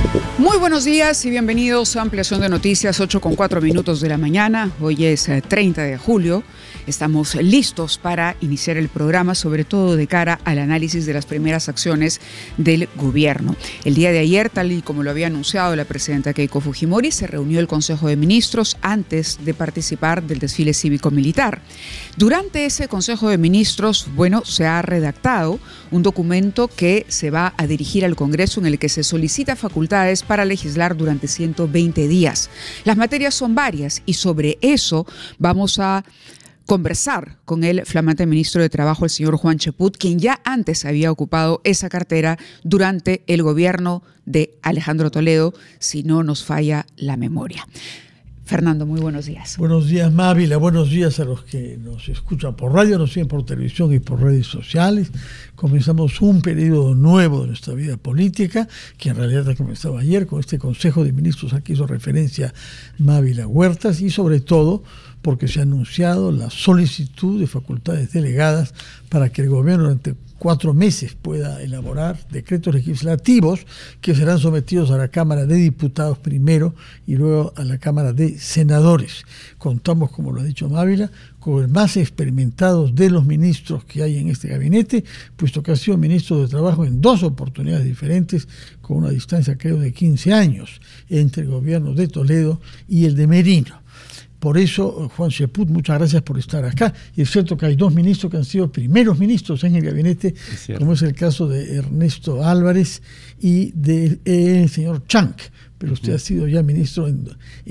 Muy buenos días y bienvenidos a Ampliación de Noticias, 8:04 de la mañana. Hoy es 30 de julio. Estamos listos para iniciar el programa, sobre todo de cara al análisis de las primeras acciones del gobierno. El día de ayer, tal y como lo había anunciado la presidenta Keiko Fujimori, se reunió el Consejo de Ministros antes de participar del desfile cívico-militar. Durante ese Consejo de Ministros, se ha redactado un documento que se va a dirigir al Congreso en el que se solicita facultades para legislar durante 120 días. Las materias son varias y sobre eso vamos a conversar con el flamante ministro de Trabajo, el señor Juan Cheput, quien ya antes había ocupado esa cartera durante el gobierno de Alejandro Toledo, si no nos falla la memoria. Fernando, muy buenos días. Buenos días, Mávila. Buenos días a los que nos escuchan por radio, nos siguen por televisión y por redes sociales. Comenzamos un periodo nuevo de nuestra vida política, que en realidad ha comenzado ayer con este Consejo de Ministros a que hizo referencia Mávila Huertas, y sobre todo porque se ha anunciado la solicitud de facultades delegadas para que el gobierno durante 4 meses pueda elaborar decretos legislativos que serán sometidos a la Cámara de Diputados primero y luego a la Cámara de Senadores. Contamos, como lo ha dicho Mávila, con el más experimentado de los ministros que hay en este gabinete, puesto que ha sido ministro de Trabajo en 2 oportunidades diferentes, con una distancia creo de 15 años entre el gobierno de Toledo y el de Merino. Por eso, Juan Cheput, muchas gracias por estar acá. Y es cierto que hay 2 ministros que han sido primeros ministros en el gabinete, como es el caso de Ernesto Álvarez y del señor Chank. Pero usted ha sido ya ministro en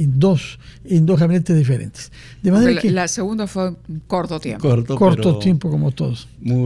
dos gabinetes diferentes. De manera que la segunda fue corto tiempo. Corto tiempo como todos.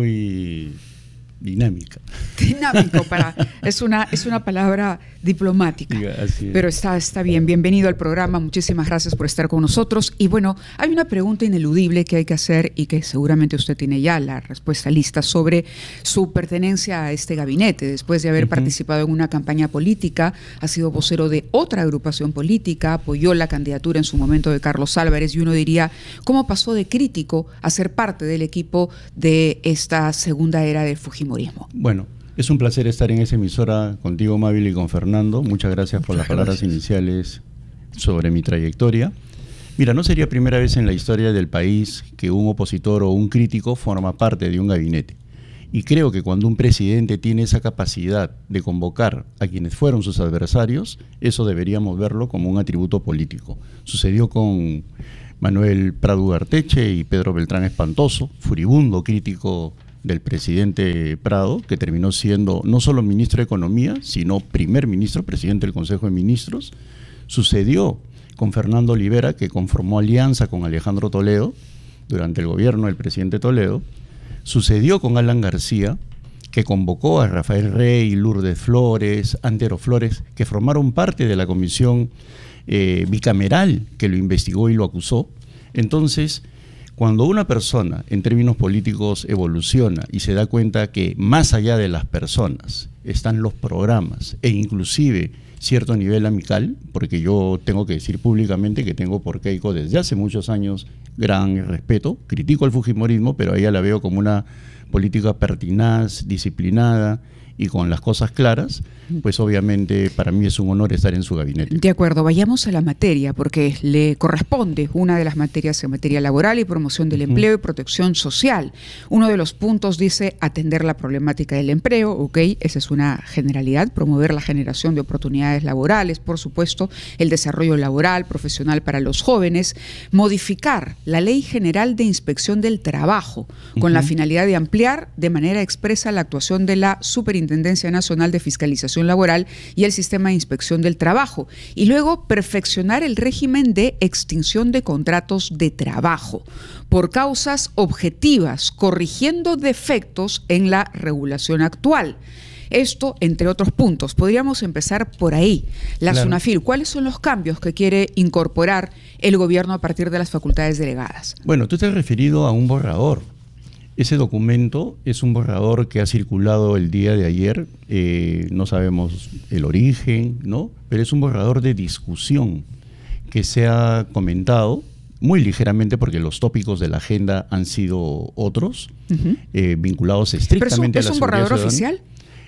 Muy dinámica. Dinámico, es una palabra diplomática. Pero está bien. Bienvenido al programa. Muchísimas gracias por estar con nosotros. Y hay una pregunta ineludible que hay que hacer y que seguramente usted tiene ya la respuesta lista sobre su pertenencia a este gabinete. Después de haber participado en una campaña política, ha sido vocero de otra agrupación política, apoyó la candidatura en su momento de Carlos Álvarez, y uno diría, ¿cómo pasó de crítico a ser parte del equipo de esta segunda era de Fujimori? Bueno, es un placer estar en esa emisora contigo, Mávila, y con Fernando. Muchas gracias por las palabras iniciales sobre mi trayectoria. Mira, no sería primera vez en la historia del país que un opositor o un crítico forma parte de un gabinete. Y creo que cuando un presidente tiene esa capacidad de convocar a quienes fueron sus adversarios, eso deberíamos verlo como un atributo político. Sucedió con Manuel Prado Ugarteche y Pedro Beltrán Espantoso, furibundo crítico del presidente Prado, que terminó siendo no solo ministro de Economía, sino primer ministro, presidente del Consejo de Ministros. Sucedió con Fernando Olivera, que conformó alianza con Alejandro Toledo durante el gobierno del presidente Toledo. Sucedió con Alan García, que convocó a Rafael Rey, Lourdes Flores, Antero Flores, que formaron parte de la comisión bicameral que lo investigó y lo acusó. Entonces, cuando una persona en términos políticos evoluciona y se da cuenta que más allá de las personas están los programas e inclusive cierto nivel amical, porque yo tengo que decir públicamente que tengo por Keiko desde hace muchos años gran respeto, critico el fujimorismo, pero a ella la veo como una política pertinaz, disciplinada y con las cosas claras, pues obviamente para mí es un honor estar en su gabinete. De acuerdo, vayamos a la materia, porque le corresponde una de las materias en materia laboral y promoción del empleo y protección social. Uno de los puntos dice atender la problemática del empleo, esa es una generalidad, promover la generación de oportunidades laborales, por supuesto, el desarrollo laboral, profesional para los jóvenes, modificar la Ley General de Inspección del Trabajo, con la finalidad de ampliar de manera expresa la actuación de la Superintendencia Nacional de Fiscalización Laboral y el Sistema de Inspección del Trabajo, y luego perfeccionar el régimen de extinción de contratos de trabajo por causas objetivas, corrigiendo defectos en la regulación actual. Esto, entre otros puntos. Podríamos empezar por ahí. La SUNAFIL, ¿cuáles son los cambios que quiere incorporar el gobierno a partir de las facultades delegadas? Bueno, tú te has referido a un borrador. Ese documento es un borrador que ha circulado el día de ayer, no sabemos el origen, ¿no? Pero es un borrador de discusión que se ha comentado muy ligeramente porque los tópicos de la agenda han sido otros, vinculados estrictamente a la seguridad ciudadana. ¿Pero es un borrador oficial?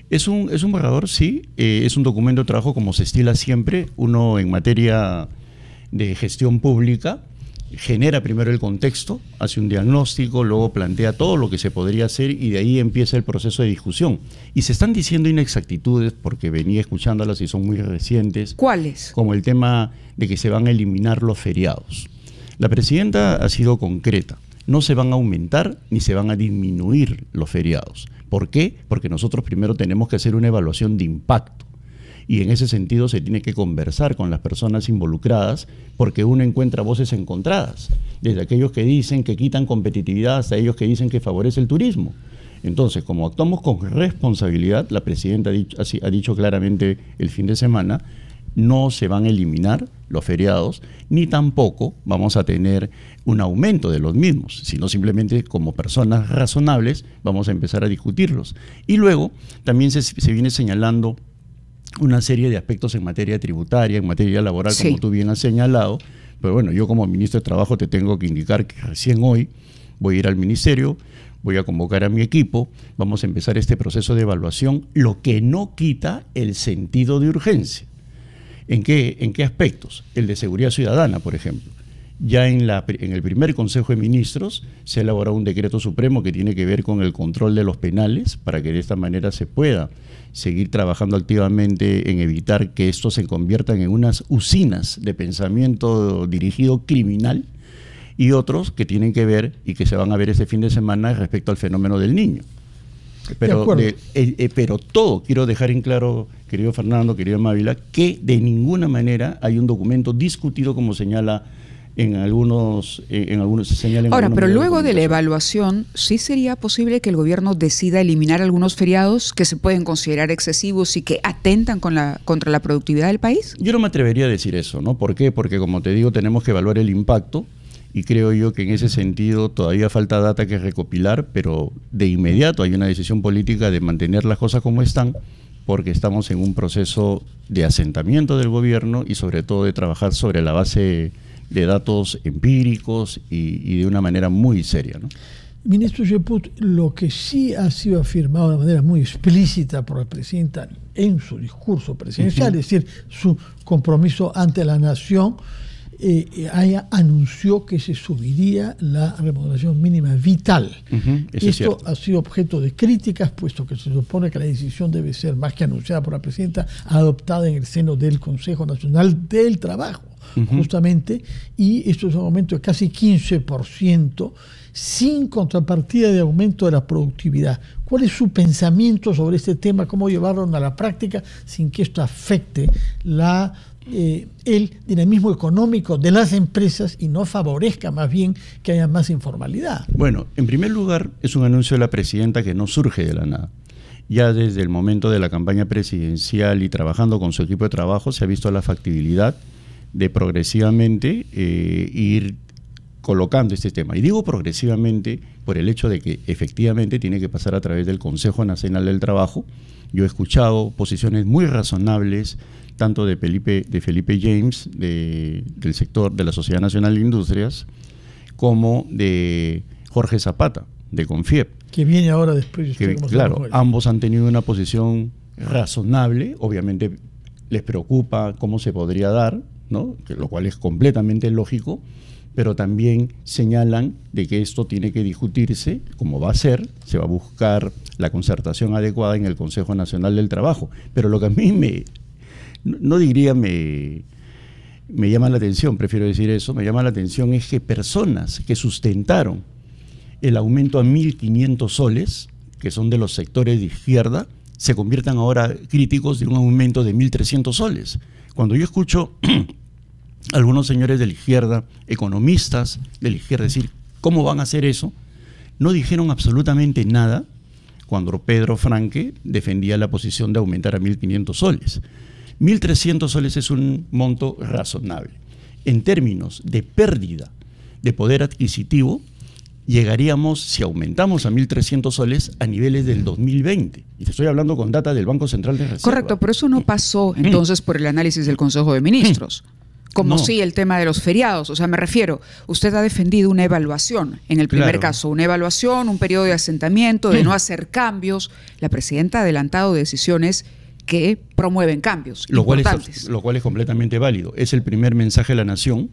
Es un borrador, sí, es un documento de trabajo como se estila siempre. Uno en materia de gestión pública genera primero el contexto, hace un diagnóstico, luego plantea todo lo que se podría hacer y de ahí empieza el proceso de discusión. Y se están diciendo inexactitudes porque venía escuchándolas y son muy recientes. ¿Cuáles? Como el tema de que se van a eliminar los feriados. La presidenta ha sido concreta. No se van a aumentar ni se van a disminuir los feriados. ¿Por qué? Porque nosotros primero tenemos que hacer una evaluación de impacto. Y en ese sentido se tiene que conversar con las personas involucradas porque uno encuentra voces encontradas, desde aquellos que dicen que quitan competitividad hasta ellos que dicen que favorece el turismo. Entonces, como actuamos con responsabilidad, la presidenta ha dicho claramente el fin de semana, no se van a eliminar los feriados, ni tampoco vamos a tener un aumento de los mismos, sino simplemente como personas razonables vamos a empezar a discutirlos. Y luego también se viene señalando una serie de aspectos en materia tributaria, en materia laboral, sí, como tú bien has señalado. Pero bueno, yo como ministro de Trabajo te tengo que indicar que recién hoy voy a ir al ministerio, voy a convocar a mi equipo, vamos a empezar este proceso de evaluación, lo que no quita el sentido de urgencia. ¿En qué aspectos? El de seguridad ciudadana, por ejemplo. Ya en el primer Consejo de Ministros se ha elaborado un decreto supremo que tiene que ver con el control de los penales para que de esta manera se pueda seguir trabajando activamente en evitar que estos se conviertan en unas usinas de pensamiento dirigido criminal, y otros que tienen que ver y que se van a ver este fin de semana respecto al fenómeno del niño. Pero todo, quiero dejar en claro, querido Fernando, querido Mávila, que de ninguna manera hay un documento discutido como señala en algunos se señala en Ahora, algunos pero medios luego de la comunicación. evaluación, ¿sí sería posible que el gobierno decida eliminar algunos feriados que se pueden considerar excesivos y que atentan contra la productividad del país? Yo no me atrevería a decir eso, ¿no? ¿Por qué? Porque, como te digo, tenemos que evaluar el impacto y creo yo que en ese sentido todavía falta data que recopilar, pero de inmediato hay una decisión política de mantener las cosas como están, porque estamos en un proceso de asentamiento del gobierno y sobre todo de trabajar sobre la base de datos empíricos y de una manera muy seria, ¿no? Ministro Cheput, lo que sí ha sido afirmado de manera muy explícita por la presidenta en su discurso presidencial, es decir, su compromiso ante la nación, anunció que se subiría la remuneración mínima vital. Esto ha sido objeto de críticas, puesto que se supone que la decisión debe ser, más que anunciada por la presidenta, adoptada en el seno del Consejo Nacional del Trabajo, justamente, y esto es un aumento de casi 15%, sin contrapartida de aumento de la productividad. ¿Cuál es su pensamiento sobre este tema? ¿Cómo llevarlo a la práctica sin que esto afecte el dinamismo económico de las empresas y no favorezca más bien que haya más informalidad? Bueno, en primer lugar, es un anuncio de la presidenta que no surge de la nada. Ya desde el momento de la campaña presidencial y trabajando con su equipo de trabajo se ha visto la factibilidad de progresivamente ir colocando este tema. Y digo progresivamente por el hecho de que efectivamente tiene que pasar a través del Consejo Nacional del Trabajo. Yo he escuchado posiciones muy razonables, tanto de Felipe James, del sector de la Sociedad Nacional de Industrias, como de Jorge Zapata, de CONFIEP. Que viene ahora después. Claro, ambos han tenido una posición razonable, obviamente les preocupa cómo se podría dar, ¿no? Lo cual es completamente lógico, pero también señalan de que esto tiene que discutirse, como va a ser, se va a buscar la concertación adecuada en el Consejo Nacional del Trabajo. Pero lo que a mí me llama la atención, prefiero decir eso, me llama la atención es que personas que sustentaron el aumento a 1.500 soles, que son de los sectores de izquierda, se conviertan ahora críticos de un aumento de 1.300 soles. Cuando yo escucho algunos señores de la izquierda, economistas de la izquierda, decir cómo van a hacer eso, no dijeron absolutamente nada cuando Pedro Franque defendía la posición de aumentar a 1.500 soles. 1.300 soles es un monto razonable. En términos de pérdida de poder adquisitivo, llegaríamos, si aumentamos a 1.300 soles, a niveles del 2020. Y te estoy hablando con data del Banco Central de Reserva. Correcto, pero eso no pasó entonces por el análisis del Consejo de Ministros. Como sí el tema de los feriados. O sea, me refiero, usted ha defendido una evaluación en el primer caso, una evaluación, un periodo de asentamiento, de no hacer cambios. La presidenta ha adelantado decisiones que promueven cambios importantes. Lo cual es completamente válido. Es el primer mensaje de la nación.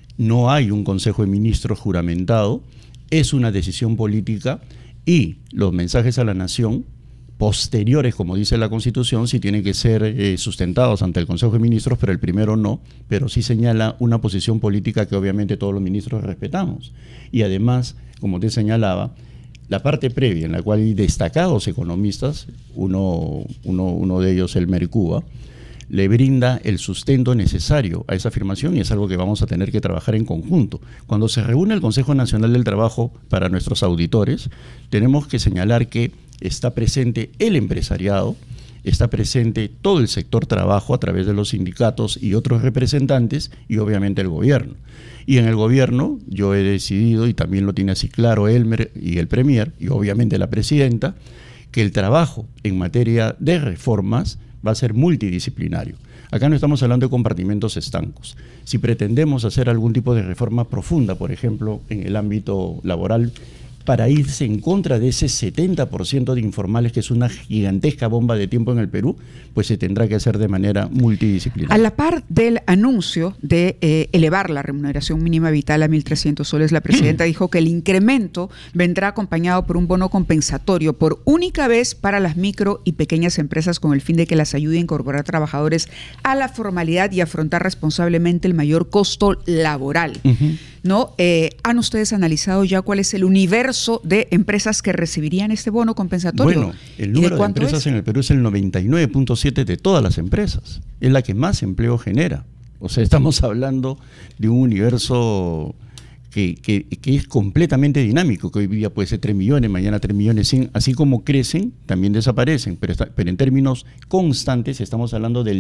No hay un Consejo de Ministros juramentado. Es una decisión política y los mensajes a la nación posteriores, como dice la Constitución, sí tienen que ser sustentados ante el Consejo de Ministros, pero el primero no, pero sí señala una posición política que obviamente todos los ministros respetamos. Y además, como te señalaba, la parte previa en la cual hay destacados economistas, uno de ellos, el Mercuba, le brinda el sustento necesario a esa afirmación y es algo que vamos a tener que trabajar en conjunto. Cuando se reúne el Consejo Nacional del Trabajo para nuestros auditores, tenemos que señalar que está presente el empresariado, está presente todo el sector trabajo a través de los sindicatos y otros representantes y obviamente el gobierno. Y en el gobierno yo he decidido, y también lo tiene así claro Elmer y el Premier y obviamente la Presidenta, que el trabajo en materia de reformas va a ser multidisciplinario. Acá no estamos hablando de compartimentos estancos. Si pretendemos hacer algún tipo de reforma profunda, por ejemplo, en el ámbito laboral, para irse en contra de ese 70% de informales, que es una gigantesca bomba de tiempo en el Perú, pues se tendrá que hacer de manera multidisciplinaria. A la par del anuncio de elevar la remuneración mínima vital a 1.300 soles, la presidenta dijo que el incremento vendrá acompañado por un bono compensatorio por única vez para las micro y pequeñas empresas con el fin de que las ayude a incorporar trabajadores a la formalidad y afrontar responsablemente el mayor costo laboral. ¿No? ¿Han ustedes analizado ya cuál es el universo de empresas que recibirían este bono compensatorio? Bueno, el número de empresas en el Perú es el 99.7 de todas las empresas. Es la que más empleo genera. O sea, estamos hablando de un universo que es completamente dinámico, que hoy día puede ser 3 millones, mañana 3 millones 100, así como crecen, también desaparecen, pero en términos constantes estamos hablando del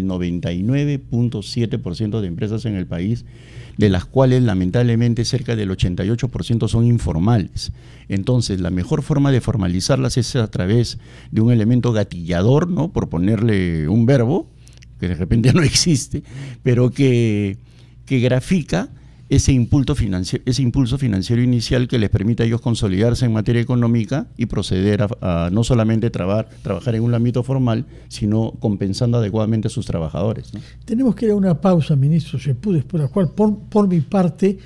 99.7% de empresas en el país, de las cuales lamentablemente cerca del 88% son informales. Entonces, la mejor forma de formalizarlas es a través de un elemento gatillador, ¿no? Por ponerle un verbo, que de repente no existe, pero que grafica ese impulso financiero inicial que les permite a ellos consolidarse en materia económica y proceder a no solamente trabajar en un ámbito formal, sino compensando adecuadamente a sus trabajadores, ¿no? Tenemos que ir a una pausa, ministro, si pude, por la cual, por mi parte,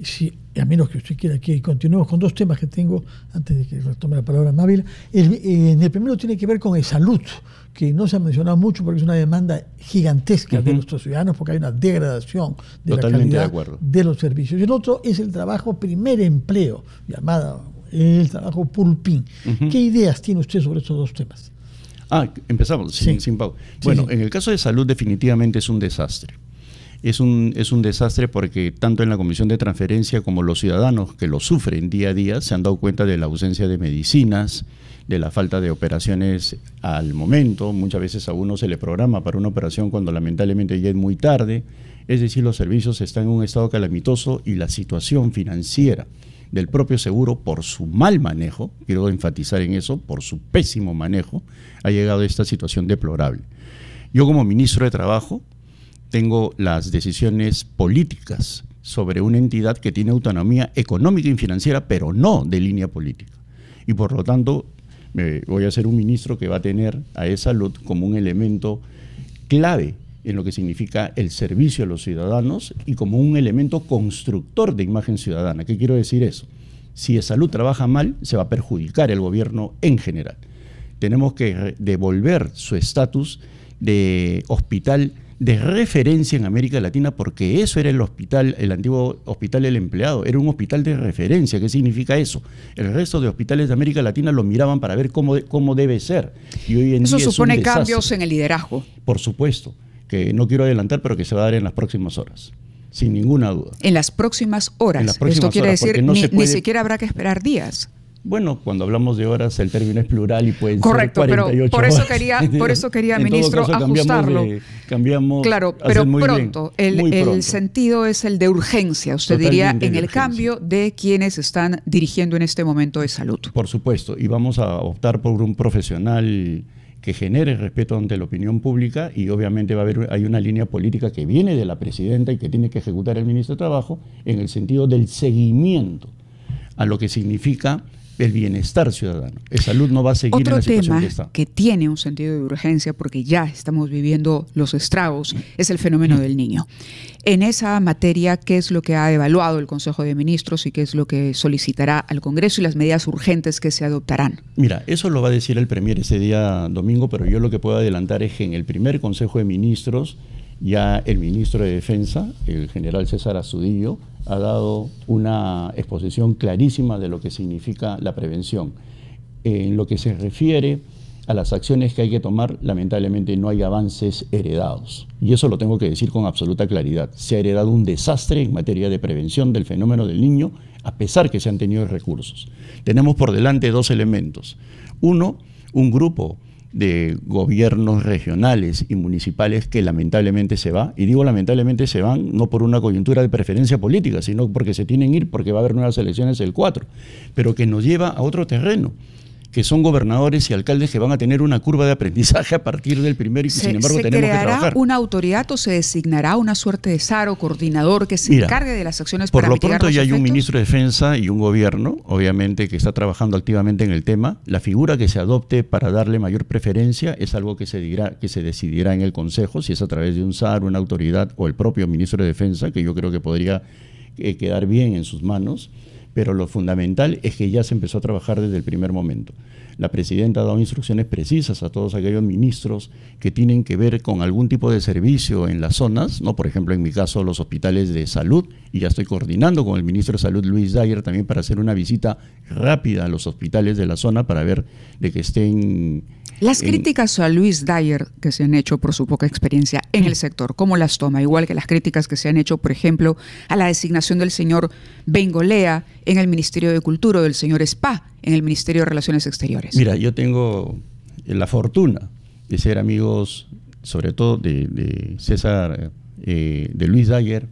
a menos que usted quiera que continuemos con dos temas que tengo antes de que retome la palabra Mávila. En el primero tiene que ver con el salud, que no se ha mencionado mucho porque es una demanda gigantesca de nuestros ciudadanos, porque hay una degradación de la calidad de los servicios. Y el otro es el trabajo primer empleo, llamada el trabajo pulpín. ¿Qué ideas tiene usted sobre estos dos temas? Empezamos sin pausa. Bueno, en el caso de salud definitivamente es un desastre. Es un desastre porque tanto en la Comisión de Transferencia como los ciudadanos que lo sufren día a día se han dado cuenta de la ausencia de medicinas, de la falta de operaciones al momento. Muchas veces a uno se le programa para una operación cuando lamentablemente ya es muy tarde. Es decir, los servicios están en un estado calamitoso y la situación financiera del propio seguro, por su mal manejo, quiero enfatizar en eso, por su pésimo manejo, ha llegado a esta situación deplorable. Yo como ministro de Trabajo tengo las decisiones políticas sobre una entidad que tiene autonomía económica y financiera, pero no de línea política. Y por lo tanto, voy a ser un ministro que va a tener a E-Salud como un elemento clave en lo que significa el servicio a los ciudadanos y como un elemento constructor de imagen ciudadana. ¿Qué quiero decir eso? Si E-Salud trabaja mal, se va a perjudicar el gobierno en general. Tenemos que devolver su estatus de hospital de referencia en América Latina, porque eso era el hospital, el antiguo Hospital del Empleado, era un hospital de referencia. ¿Qué significa eso? El resto de hospitales de América Latina lo miraban para ver cómo debe ser. Y hoy en eso día supone cambios en el liderazgo. Por supuesto, que no quiero adelantar, pero que se va a dar en las próximas horas, sin ninguna duda. En las próximas horas. Esto quiere decir, ni siquiera habrá que esperar días. Bueno, cuando hablamos de horas, el término es plural y pueden ser 48 pero por eso quería ministro, todo caso, ajustarlo. Cambiamos claro, pero pronto. El sentido es el de urgencia, usted diría, en el cambio de quienes están dirigiendo en este momento de salud. Por supuesto, y vamos a optar por un profesional que genere respeto ante la opinión pública, y obviamente hay una línea política que viene de la presidenta y que tiene que ejecutar el ministro de Trabajo en el sentido del seguimiento a lo que significa el bienestar ciudadano. El salud no va a seguir en la situación que está. Otro tema que tiene un sentido de urgencia, porque ya estamos viviendo los estragos, es el fenómeno del niño. En esa materia, ¿qué es lo que ha evaluado el Consejo de Ministros y qué es lo que solicitará al Congreso y las medidas urgentes que se adoptarán? Mira, eso lo va a decir el Premier ese día domingo, pero yo lo que puedo adelantar es que en el primer Consejo de Ministros ya el ministro de Defensa, el general César Astudillo, ha dado una exposición clarísima de lo que significa la prevención. En lo que se refiere a las acciones que hay que tomar, lamentablemente no hay avances heredados. Y eso lo tengo que decir con absoluta claridad. Se ha heredado un desastre en materia de prevención del fenómeno del niño, a pesar que se han tenido recursos. Tenemos por delante dos elementos. Uno, un grupo de gobiernos regionales y municipales que lamentablemente se va, y digo lamentablemente se van no por una coyuntura de preferencia política, sino porque se tienen que ir, porque va a haber nuevas elecciones el 4, pero que nos lleva a otro terreno, que son gobernadores y alcaldes que van a tener una curva de aprendizaje a partir del primero y que sin embargo tenemos que trabajar. ¿Se creará una autoridad o se designará una suerte de SAR o coordinador que se encargue de las acciones para mitigar los efectos? Por lo pronto ya hay un ministro de Defensa y un gobierno, obviamente, que está trabajando activamente en el tema. La figura que se adopte para darle mayor preferencia es algo que se decidirá en el Consejo, si es a través de un SAR, una autoridad o el propio ministro de Defensa, que yo creo que podría quedar bien en sus manos. Pero lo fundamental es que ya se empezó a trabajar desde el primer momento. La presidenta ha dado instrucciones precisas a todos aquellos ministros que tienen que ver con algún tipo de servicio en las zonas, ¿no? Por ejemplo, en mi caso, los hospitales de salud, y ya estoy coordinando con el ministro de Salud, Luis Dyer, también para hacer una visita rápida a los hospitales de la zona para ver de que estén... Las críticas a Luis Dyer que se han hecho por su poca experiencia en el sector, ¿cómo las toma? Igual que las críticas que se han hecho, por ejemplo, a la designación del señor Bengolea en el Ministerio de Cultura o del señor Spa en el Ministerio de Relaciones Exteriores. Mira, yo tengo la fortuna de ser amigos, sobre todo de César, de Luis Dyer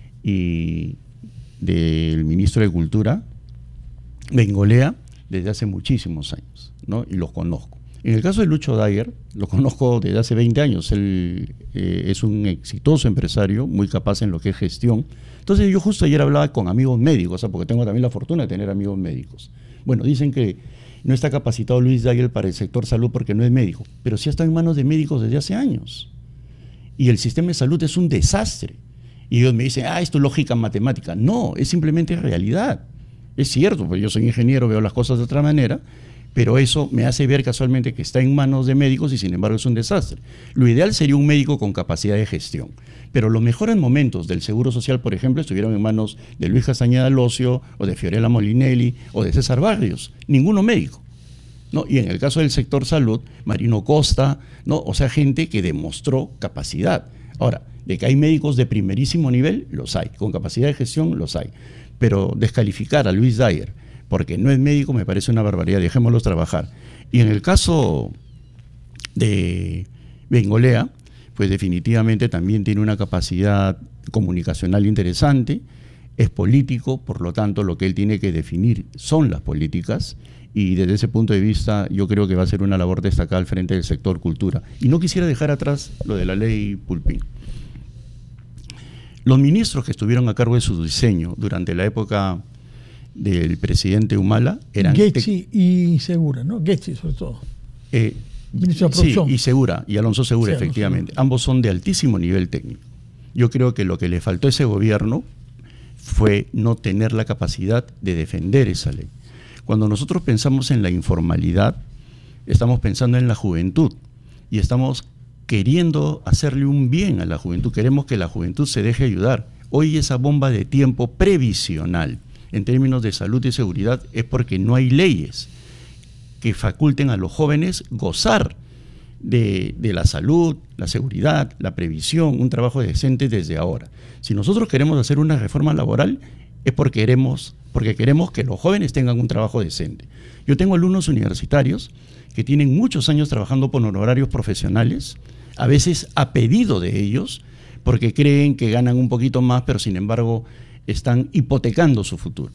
y del ministro de Cultura, Bengolea, desde hace muchísimos años, ¿no? Y los conozco. En el caso de Lucho Dyer, lo conozco desde hace 20 años. Él es un exitoso empresario, muy capaz en lo que es gestión. Entonces yo justo ayer hablaba con amigos médicos, porque tengo también la fortuna de tener amigos médicos. Bueno, dicen que no está capacitado Luis Dyer para el sector salud porque no es médico, pero sí ha estado en manos de médicos desde hace años. Y el sistema de salud es un desastre. Y ellos me dicen, esto es lógica matemática. No, es simplemente realidad. Es cierto, porque yo soy ingeniero, veo las cosas de otra manera, pero eso me hace ver casualmente que está en manos de médicos y sin embargo es un desastre. Lo ideal sería un médico con capacidad de gestión, pero los mejores momentos del Seguro Social, por ejemplo, estuvieron en manos de Luis Castañeda Locio o de Fiorella Molinelli o de César Barrios, ninguno médico, ¿no? Y en el caso del sector salud, Marino Costa, ¿no? O sea, gente que demostró capacidad. Ahora, de que hay médicos de primerísimo nivel, los hay, con capacidad de gestión, los hay, pero descalificar a Luis Dyer porque no es médico me parece una barbaridad, dejémoslos trabajar. Y en el caso de Bengolea, pues definitivamente también tiene una capacidad comunicacional interesante, es político, por lo tanto lo que él tiene que definir son las políticas, y desde ese punto de vista yo creo que va a ser una labor destacada al frente del sector cultura. Y no quisiera dejar atrás lo de la ley Pulpín. Los ministros que estuvieron a cargo de su diseño durante la época del presidente Humala eran... Getty y Segura, ¿no? Getty sobre todo. Ministro de Producción. Sí, y Segura, y Alonso Segura, sí, efectivamente. Ambos son de altísimo nivel técnico. Yo creo que lo que le faltó a ese gobierno fue no tener la capacidad de defender esa ley. Cuando nosotros pensamos en la informalidad, estamos pensando en la juventud y estamos queriendo hacerle un bien a la juventud. Queremos que la juventud se deje ayudar. Hoy esa bomba de tiempo previsional en términos de salud y seguridad es porque no hay leyes que faculten a los jóvenes gozar de la salud, la seguridad, la previsión, un trabajo decente desde ahora. Si nosotros queremos hacer una reforma laboral es porque queremos que los jóvenes tengan un trabajo decente. Yo tengo alumnos universitarios que tienen muchos años trabajando por honorarios profesionales, a veces a pedido de ellos, porque creen que ganan un poquito más, pero sin embargo están hipotecando su futuro.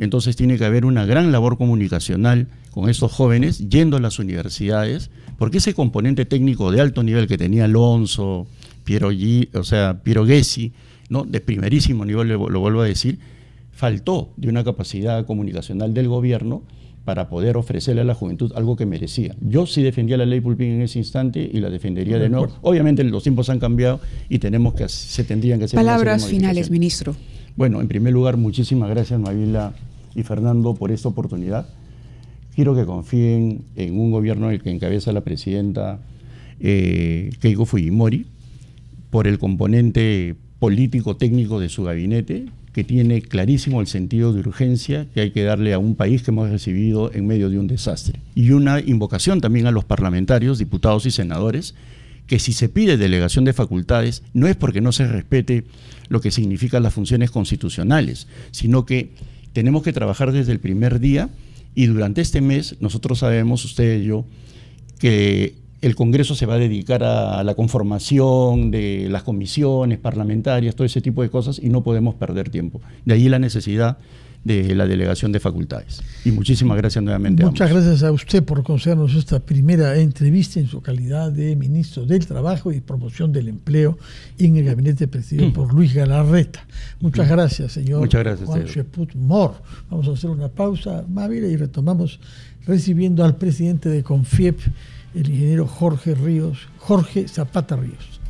Entonces tiene que haber una gran labor comunicacional con estos jóvenes, yendo a las universidades, porque ese componente técnico de alto nivel que tenía Alonso, Piero Gessi, ¿no?, de primerísimo nivel, lo vuelvo a decir, faltó de una capacidad comunicacional del gobierno para poder ofrecerle a la juventud algo que merecía. Yo sí defendía la ley Pulpín en ese instante y la defendería de nuevo. Obviamente los tiempos han cambiado y se tendrían que hacer palabras finales, ministro. Bueno, en primer lugar, muchísimas gracias, Mavila y Fernando, por esta oportunidad. Quiero que confíen en un gobierno el que encabeza la presidenta Keiko Fujimori, por el componente político técnico de su gabinete, que tiene clarísimo el sentido de urgencia que hay que darle a un país que hemos recibido en medio de un desastre. Y una invocación también a los parlamentarios, diputados y senadores, que si se pide delegación de facultades, no es porque no se respete lo que significan las funciones constitucionales, sino que tenemos que trabajar desde el primer día, y durante este mes nosotros sabemos, usted y yo, que el Congreso se va a dedicar a la conformación de las comisiones parlamentarias, todo ese tipo de cosas, y no podemos perder tiempo. De ahí la necesidad de la delegación de facultades. Y muchísimas gracias nuevamente. Muchas gracias a usted por concedernos esta primera entrevista en su calidad de ministro del Trabajo y Promoción del Empleo en el gabinete presidido por Luis Galarreta. Muchas gracias, señor. Muchas gracias, Juan Cheput Mor. Vamos a hacer una pausa, Mávila, y retomamos recibiendo al presidente de CONFIEP, el ingeniero Jorge Zapata Ríos.